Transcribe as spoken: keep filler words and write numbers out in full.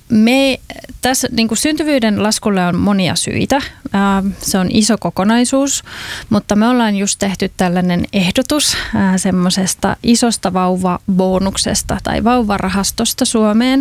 Me, tässä niin kuin syntyvyyden laskulle on monia syitä. Se on iso kokonaisuus, mutta me ollaan just tehty tällainen ehdotus semmoisesta isosta vauvabonuksesta tai vauvarahastosta Suomeen.